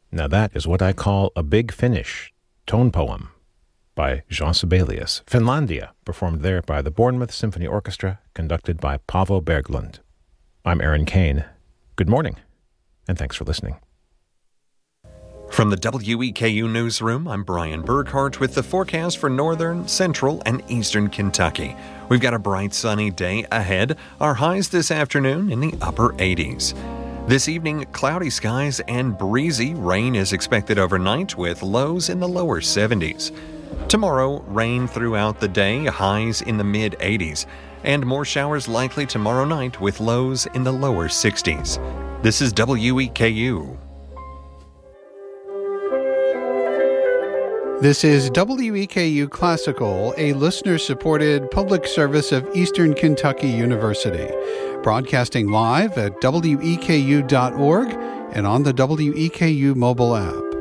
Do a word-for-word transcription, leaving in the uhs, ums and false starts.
Now that is what I call a big finish, tone poem, by Jean Sibelius, Finlandia, performed there by the Bournemouth Symphony Orchestra, conducted by Paavo Berglund. I'm Aaron Kane. Good morning, and thanks for listening. From the W E K U Newsroom, I'm Brian Burkhart with the forecast for northern, central, and eastern Kentucky. We've got a bright, sunny day ahead. Our highs this afternoon in the upper eighties. This evening, cloudy skies and breezy. Rain is expected overnight with lows in the lower seventies. Tomorrow, rain throughout the day, highs in the mid-eighties. And more showers likely tomorrow night with lows in the lower sixties. This is W E K U. This is W E K U Classical, a listener-supported public service of Eastern Kentucky University, broadcasting live at W E K U dot org and on the W E K U mobile app.